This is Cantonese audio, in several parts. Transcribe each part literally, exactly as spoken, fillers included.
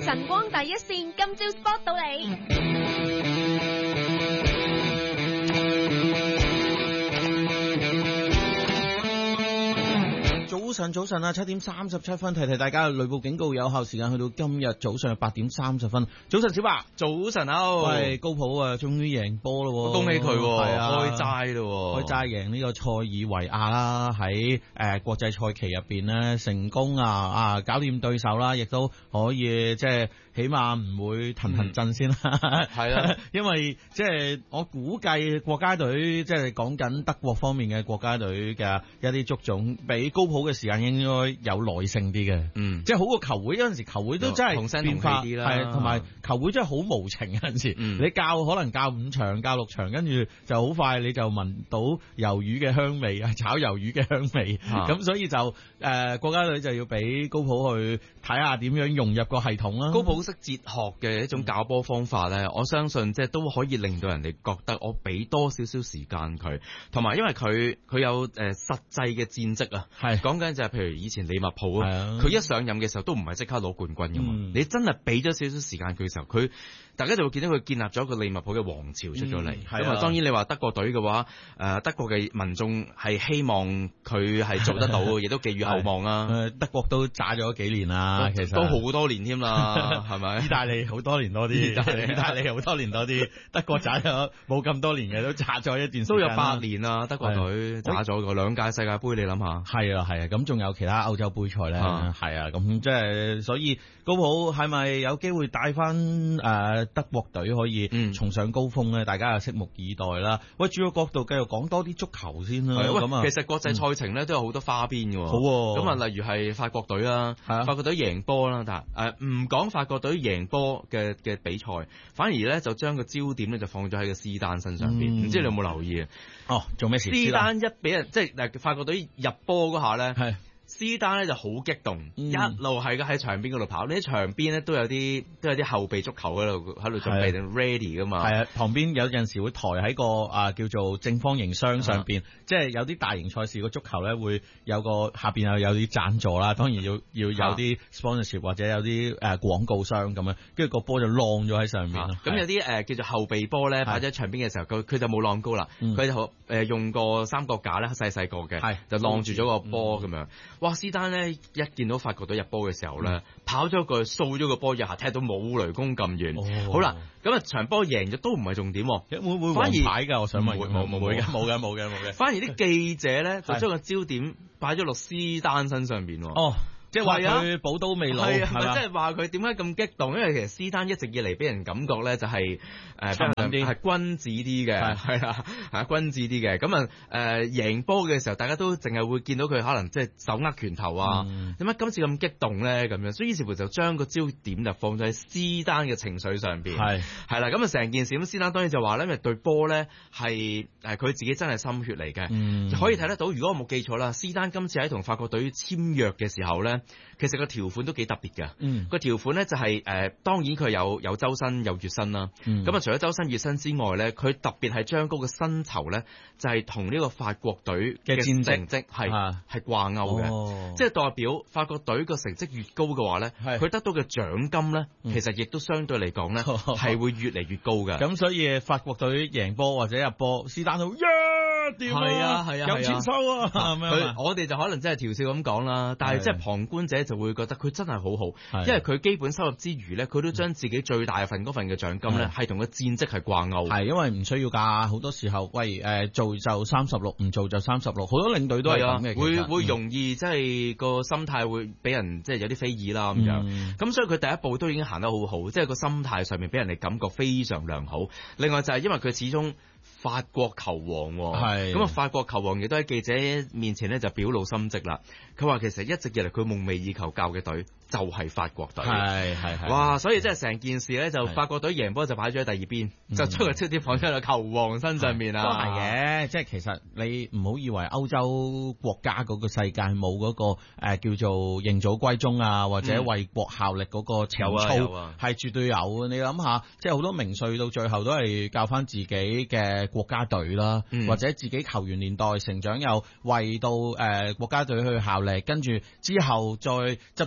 晨光第一線，今朝 spot 到你。 早晨，早晨啊！七點三十七分，提提大家，雷暴警告有效時間去到今日早上八點三十分。早晨，小白， 早晨啊！ 喂，高普啊，終於贏波咯， 恭喜佢， 係啊， 開齋咯， 開齋贏呢個塞爾維亞啦，喺誒國際賽期入邊呢，成功啊啊搞掂對手啦，亦都可以即係起碼唔會騰騰震先啦。 係啦、啊， 因為即係我估計國家隊即係講緊德國方面嘅國家隊嘅一啲足總，比高普嘅時間應該有耐性啲嘅，嗯，即係好過球會。有陣時球會都真係同聲變化同氣啲啦， 係同埋球會真係好無情。有陣時、嗯、你教可能教五場教六場，跟住就好快你就聞到魷魚嘅香味啊，炒魷魚嘅香味。咁、啊、所以就誒、呃、國家隊就要俾高普去睇下點樣融入個系統啦。 高普識哲學嘅一種教波方法咧、嗯，我相信即係都可以令到人哋覺得我俾多少少時間佢，同埋因為佢佢有誒、呃、實際嘅戰績啊，係講緊就係譬如以前利物浦啊，佢一上任嘅時候都唔係即刻攞冠軍噶嘛、嗯，你真係俾咗少少時間佢嘅時候，佢大家就會見到佢建立咗一個利物浦嘅王朝出咗嚟。咁、嗯、啊，當然你話德國隊嘅話，誒、呃、德國嘅民眾係希望佢係做得到，亦都寄予厚望啊。 誒德國都炸咗幾年啦，其實都好多年添啦，係咪？ 意大利好多年多啲，意大利意大利好多年多啲，德國炸咗冇咁多年嘅，都炸咗一段時間， 都有八年啦。德國隊炸咗個兩屆世界盃，你諗下？ 係啊係啊，咁仲有其他歐洲杯賽咧，係啊，咁即係所以高普係咪有機會帶翻誒德國隊可以重上高峰咧？大家又拭目以待啦。喂，主要角度繼續講多啲足球先啦。咁啊， 其實國際賽程咧都有好多花邊嘅。 好咁啊，例如係法國隊啦，法國隊贏波啦，但係誒唔講法國隊贏波嘅嘅比賽，反而咧就將個焦點咧就放咗喺個斯丹身上邊。唔、嗯、知你有冇留意啊？ 哦，做咩事？ 斯丹一俾人即係誒法國隊入波嗰下咧，係。斯丹咧就好激動，嗯、一路係喺場邊嗰度跑。呢啲場邊咧都有啲都有啲後備足球喺度喺度準備定 ready 噶嘛。係啊， 旁邊有陣時會抬喺個啊叫做正方形箱上邊，即係有啲大型賽事個足球咧會有個下邊又有啲贊助啦，當然要要有啲 sponsorship 或者有啲誒廣告商咁樣，跟住個波就晾咗喺上面。咁、啊、 有啲誒、呃、叫做後備波咧擺咗喺場邊嘅時候，佢佢就冇晾高啦，佢、嗯、就誒用個三角架咧細細個嘅，就晾住咗個波咁樣。嗯哇！斯丹咧一見到法國隊入波嘅時候咧、嗯，跑咗過去掃咗個波，一下踢到冇雷公咁遠、哦。好啦，咁啊場波贏咗都唔係重點，會唔會黃牌㗎？我想問，冇冇冇嘅，冇嘅冇嘅冇嘅。 反而啲記者咧就將個焦點擺咗落斯丹身上邊。 哦。即係話佢寶刀未老，係咪？即係話佢點解咁激動？因為其實斯丹一直以嚟俾人感覺咧就係誒係君子啲嘅，係啦，係君子啲嘅。咁啊誒贏波嘅時候，大家都淨係會見到佢可能即係手握拳頭啊。點、嗯、解今次咁激動咧？咁樣，所以於是乎就將個焦點就放咗喺斯丹嘅情緒上邊。係係啦，咁啊成件事咁，斯丹當然就話咧，因為對波咧係誒佢自己真係心血嚟嘅、嗯，可以睇得到。如果我冇記錯啦，斯丹今次喺同法國隊簽約嘅時候咧。其實個條款都幾特別嘅，嗯，個條款咧就係、是、誒、呃，當然佢有有周薪有月薪啦，咁、嗯、啊除咗周薪月薪之外咧，佢特別係將嗰個薪酬咧就係同呢個法國隊嘅戰績係係掛鈎嘅，即係代表法國隊個成績越高嘅話咧，佢得到嘅獎金咧、嗯，其實亦都相對嚟講咧係會越嚟越高嘅。 咁所以法國隊贏波或者入波，斯丹都呀掂係啊係啊， 有錢收啊！ 佢我哋就可能真係調笑咁講啦，但係即係旁觀者就會覺得佢真係好好，因為佢基本收入之餘咧，佢都將自己最大份嗰份嘅獎金咧，係同個戰績係掛鈎。係因為唔需要㗎，好多時候喂誒、呃、做就三十六，唔做就三十六，好多領隊都係咁嘅。 會會容易即係個心態會俾人即係有啲非議啦咁樣。咁、嗯、所以佢第一步都已經行得好好，即係個心態上面俾人哋感覺非常良好。另外就係因為佢始終法國球王，係咁啊！法國球王亦都喺記者面前咧就表露心跡啦。佢話其實一直以嚟佢夢寐以求教嘅隊就係法國隊，係係係。哇！所以即係成件事咧，就法國隊贏波就擺咗喺第二邊，就將個焦點放喺個球王身上面啦。 都係嘅，即係其實你唔好以為歐洲國家嗰個世界冇嗰、嗰個誒、呃、叫做認祖歸宗啊，或者為國效力嗰個情操，係、嗯啊、絕對有。你諗下，即係好多名帥到最後都係教翻自己嘅國家隊啦、嗯，或者自己球員年代成長又為到誒、呃、國家隊去效力，跟住之後再執掌帥印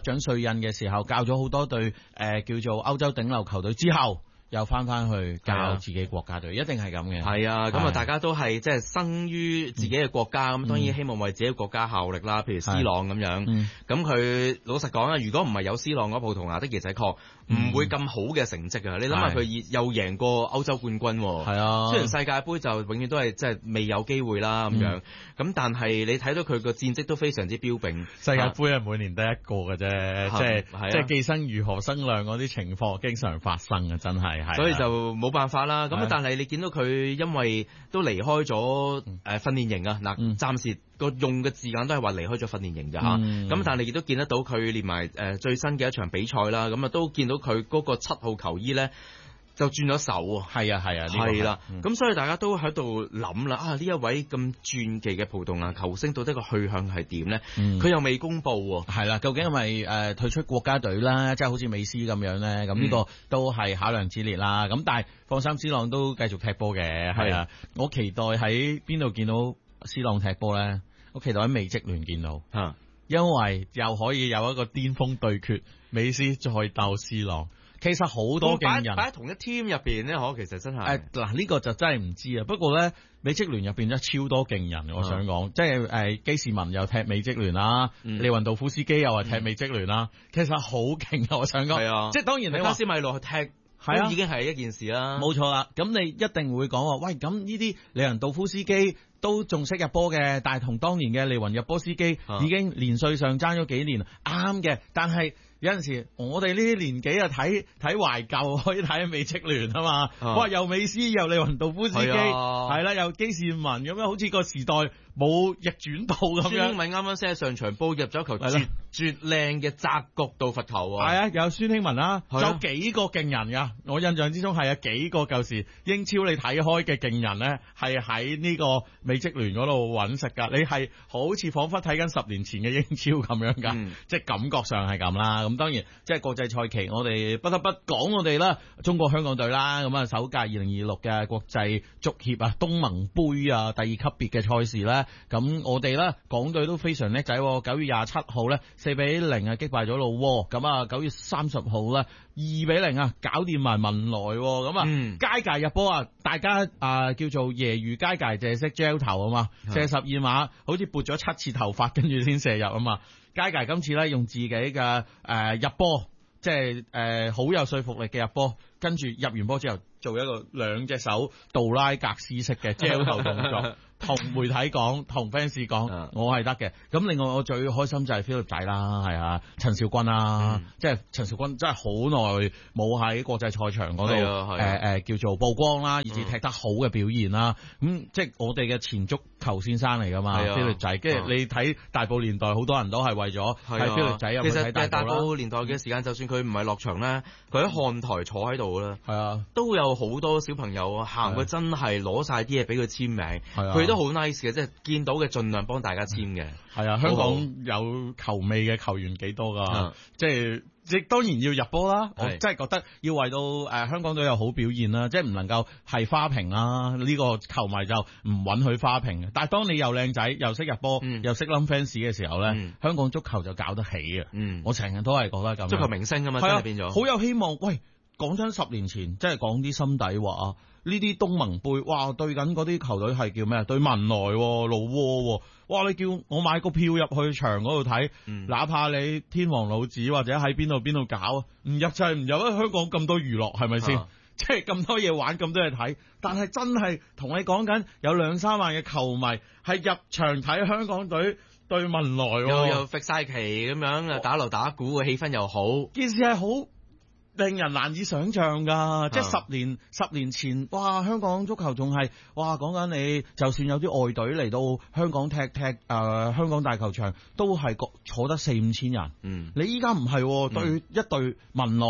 印嘅時候教咗好多隊誒、呃、叫做歐洲頂流球隊之後。又翻翻去教自己國家隊，一定係咁嘅。 係啊，咁啊，大家都係即係生於自己嘅國家，咁、嗯、當然希望為自己嘅國家效力啦。譬如 C 朗咁樣，咁佢、嗯、老實講啊，如果唔係有 C 朗嗰葡萄牙的而且確唔會咁好嘅成績啊！你諗下佢又贏過歐洲冠軍，係啊，雖然世界盃就永遠都係即係未有機會啦咁樣，咁、嗯、但係你睇到佢個戰績都非常之彪炳。 世界盃係每年得一個嘅啫，即係即係既生瑜何生亮嗰啲情況經常發生啊！真係。 所以就冇辦法啦。咁但係你見到佢因為都離開咗誒訓練營啊，嗱、嗯，暫時個用嘅字眼都係話離開咗訓練營㗎嚇。咁、嗯、但係亦都見得到佢連埋誒最新嘅一場比賽啦。咁啊都見到佢嗰個七號球衣咧就轉咗手喎。係啊係啊，係啦。咁、嗯、所以大家都喺度諗啦，啊呢一位咁傳奇嘅葡萄牙球星到底個去向係點咧？佢、嗯、又未公佈喎。係啦，究竟係咪誒退出國家隊啦？即係好似美斯咁樣咧？咁呢個都係考量之列啦。咁但係放心，C朗都繼續踢波嘅。係啊，我期待喺邊度見到 C朗踢波咧？我期待喺美職聯見到。啊，因為又可以有一個巔峰對決，美斯再鬥 C朗。其實好多勁人擺喺同一 team 入邊咧，可其實真係誒嗱呢個就真係唔知啊。不過咧，美職聯入邊真係超多勁人，我想講、嗯，即係誒基士文又踢美職聯啦，嗯、利雲道夫斯基又係踢美職聯啦、嗯，其實好勁啊！我想講，係啊，即係當然你加斯米路去踢，係啊，已經係一件事啦。冇錯啦，咁你一定會講話，喂，咁呢啲利雲道夫斯基都仲識入波嘅，但係同當年嘅利雲入波斯基已經年歲上爭咗幾年，啱嘅，但係。有陣時我哋呢啲年紀啊睇睇懷舊可以睇美職聯啊嘛，啊哇又美斯又利雲道夫斯基係啦、啊，又基士文咁樣，好似個時代冇逆轉到咁樣。孫興慜啱啱先喺上場波入咗球絕絕靚嘅窄角度罰球啊！係啊，有孫興慜啦，仲有幾個勁人噶，我印象之中係有幾個舊時英超你睇開嘅勁人咧，係喺呢個美職聯嗰度揾食噶，你係好似彷彿睇緊十年前嘅英超咁樣噶、嗯，即係感覺上係咁啦。咁當然，即係國際賽期，我哋不得不講我哋啦，中國香港隊啦，咁啊首屆二零二六嘅國際足協啊東盟杯啊第二級別嘅賽事咧，咁我哋咧港隊都非常叻仔，九月廿七號咧四比零啊擊敗咗老撾，咁啊九月三十號咧二比零啊搞掂埋文萊，咁啊佳界入波啊，大家啊叫做揶揄佳界就係識 gel 頭啊嘛，射十二碼好似撥咗七次頭髮跟住先射入啊嘛。佳界今次咧用自己嘅誒、呃、入波，即係誒好有說服力嘅入波，跟住入完波之後做一個兩隻手杜拉格斯式嘅 gel 頭動作。同媒體講，同 fans 講，我係得嘅。咁另外我最開心就係 Philip 仔啦，係啊，陳肇鈞啦，嗯、即係陳肇鈞真係好耐冇喺國際賽場嗰度誒誒叫做曝光啦，以至踢得好嘅表現啦。咁、嗯、即係我哋嘅前足球先生嚟噶嘛 Philip 仔，跟住你睇大埔年代好多人都係為咗睇 Philip 仔入去睇大埔啦。其實大埔年代嘅時間，就算佢唔係落場咧，佢喺看台坐喺度啦，係啊，都有好多小朋友行過真係攞晒啲嘢俾佢簽名，佢都好 nice 嘅，即係見到嘅盡量幫大家簽嘅。係啊，香港有球味嘅球員幾多噶？即係即當然要入波啦。我真係覺得要為到誒、呃、香港隊有好表現啦，即係唔能夠係花瓶啦。呢、這個球迷就唔允許花瓶嘅。但係當你又靚仔又識入波、嗯、又識冧 fans 嘅時候咧、嗯，香港足球就搞得起嘅。嗯，我成日都係覺得咁。足球明星啊嘛，真係變咗好有希望。喂，講真，十年前即係講啲心底話。呢啲東盟杯，哇！對緊嗰啲球隊係叫咩？對文萊、老撾，哇！你叫我買個票入去場嗰度睇，哪怕你天王老子或者喺邊度邊度搞，唔入就係唔入。香港咁多娛樂係咪先？即係咁多嘢玩，咁多嘢睇，但係真係同你講緊有兩三萬嘅球迷係入場睇香港隊對文萊，又又揈晒旗咁樣，打鑼打鼓嘅氣氛又好，件事係好令人難以想象噶，即係十年十年前，哇！香港足球仲係哇，講緊你，就算有啲外隊嚟到香港踢踢誒、呃、香港大球場，都係坐得四五千人。嗯，你依家唔係對一隊文萊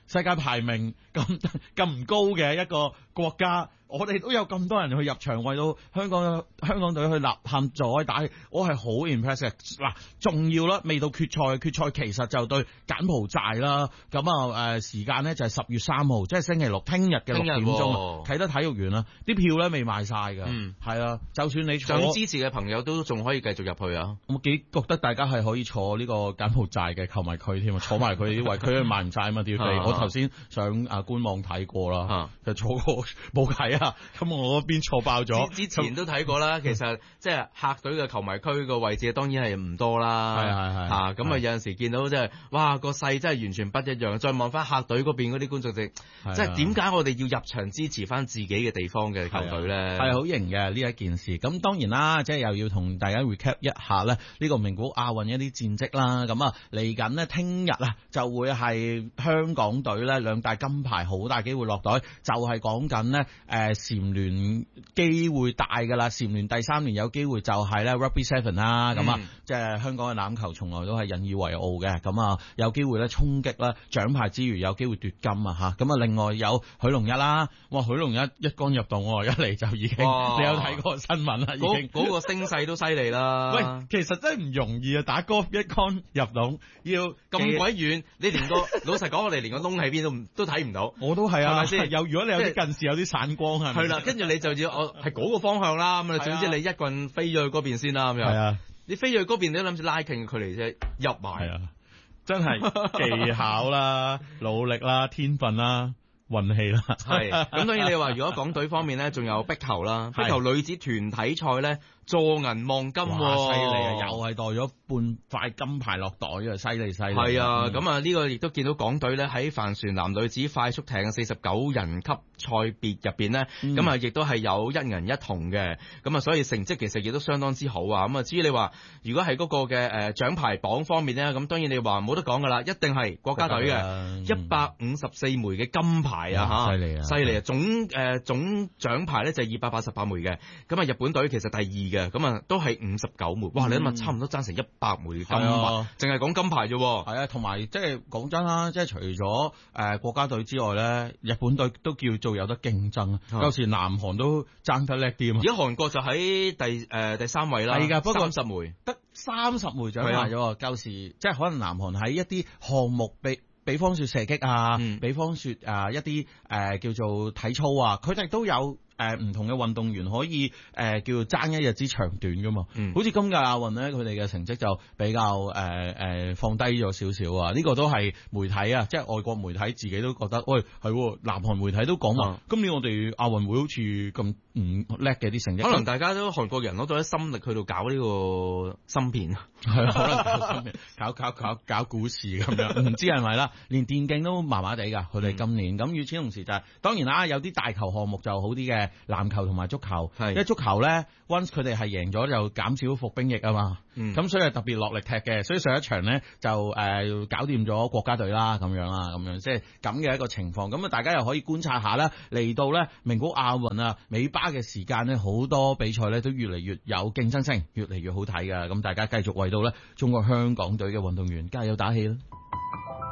世界排名咁咁唔高嘅一個國家，我哋都有咁多人去入場為到香港香港隊去吶喊助威打氣，我係好 impressive。嗱，重要啦，未到決賽，決賽其實就對柬埔寨啦。咁啊誒時間咧就係十月三號，即係星期六，聽日嘅六點鐘，啟德體育園啦。啲票咧未賣晒㗎，嗯，係啊，就算你想支持嘅朋友都仲可以繼續入去啊。 我幾覺得大家係可以坐呢個柬埔寨嘅購買區添啊，坐埋佢啲位，佢賣唔晒啊嘛啲飛。我頭先上啊官網睇過啦，就坐過冇計啊。咁我嗰邊坐爆咗。 之前都睇過啦，其實即係客隊嘅球迷區個位置當然係唔多啦。 係係係。 嚇咁啊有陣時見到即係哇個勢真係完全不一樣。再望翻客隊嗰邊嗰啲觀眾席，即係點解我哋要入場支持翻自己嘅地方嘅球隊咧？ 係好型嘅呢一件事。咁當然啦，即係又要同大家 recap 一下咧呢個名古亞運一啲戰績啦。咁啊嚟緊呢，聽日啊就會係香港隊咧兩大金牌好大機會落袋，就係講緊呢誒蟬聯機會大㗎啦。蟬聯第三年有機會就係咧 Rugby Seven 啦。咁啊、嗯、即係香港嘅欖球從來都係引以為傲嘅。咁啊有機會咧衝擊啦獎牌之餘有機會奪金啊嚇。咁啊另外有許龍一啦，哇許龍一一桿入洞喎，一嚟就已經你有睇過新聞啦，已經嗰個聲勢都犀利啦。 喂，其實真係唔容易啊，打golf一桿入洞要咁鬼遠，你連個老實講，我哋連個窿喺邊都都睇唔到。 我都係啊， 係咪先？ 有如果你有啲近視，有啲散光係咪？ 係啦，跟住你就要我係嗰個方向啦。咁啊，總之你一棍飛咗去嗰邊先啦。咁樣係啊，你飛咗去嗰邊，你都諗住拉近距離啫，入埋。 係啊，真係技巧啦、努力啦、天分啦。運氣啦， 係咁。當然你話如果港隊方面咧，仲有壁球啦，壁球女子團體賽咧，坐銀望金， 犀利啊！又係袋咗半塊金牌落袋啊，犀利犀利。 係啊，咁啊呢個亦都見到港隊咧喺帆船男女子快速艇四十九人級賽別入邊咧，咁啊亦都係有一銀一銅嘅，咁啊所以成績其實亦都相當之好啊。咁啊至於你話如果係嗰個嘅誒獎牌榜方面咧，咁當然你話冇得講噶啦，一定係國家隊嘅一百五十四枚嘅金牌。係啊， 犀利啊， 犀利啊！總誒、呃、總獎牌咧就係二百八十八枚嘅，咁啊日本隊其實第二嘅，咁啊都係五十九枚。哇！你諗下，差唔多爭成一百枚金牌，淨係講金牌啫。 係啊，同埋即係講真啦，即係除咗誒、呃、國家隊之外咧，日本隊都叫做有得競爭。有、啊、時南韓都爭得叻啲啊嘛。 而家韓國就喺第誒、呃、第三位啦，係㗎，不過三十枚得三十枚獎牌啫。舊時即係可能南韓喺一啲項目被。比方說射擊啊，嗯、比方說啊一啲誒、呃、叫做體操啊，佢哋都有。誒、呃、唔同嘅運動員可以誒、呃、叫做爭一日之長短噶嘛，嗯、好似今屆亞運咧，佢哋嘅成績就比較誒誒、呃呃、放低咗少少啊！呢、這個都係媒體啊，即係外國媒體自己都覺得，喂係，南韓媒體都講話，嗯、今年我哋亞運會好似咁唔叻嘅啲成績， 可能大家都韓國人攞咗啲心力去到搞呢個芯片， 係啊，可能搞芯片，搞搞搞搞股市咁樣，唔知係咪啦？連電競都麻麻地㗎，佢哋今年咁。與此同時就係、是、當然啦，有啲大球項目就好啲嘅。籃球同埋足球，是因為足球咧 once 佢哋係贏咗就減少服兵役啊嘛，咁、嗯、所以係特別落力踢嘅，所以上一場咧就誒、呃、搞掂咗國家隊啦，咁樣啦，咁樣即係咁嘅一個情況。咁啊，大家又可以觀察下啦，嚟到咧名古亞運啊尾巴嘅時間咧，好多比賽咧都越嚟越有競爭性，越嚟越好睇㗎。咁大家繼續為到咧中國香港隊嘅運動員加油打氣啦！